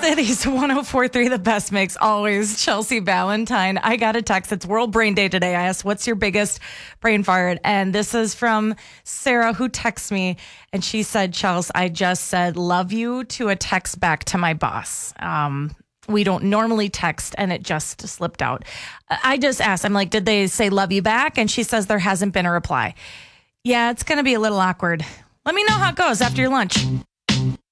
Cities 104.3, the best mix always. Chelsea Ballantyne. I got a text. It's World Brain Day today. I asked, what's your biggest brain fart? And this is from Sarah, who texts me. And she said, Chelsea, I just said, love you to a text back to my boss. We don't normally text, and it just slipped out. I just asked, I'm like, did they say love you back? And she says there hasn't been a reply. Yeah, it's going to be a little awkward. Let me know how it goes after your lunch.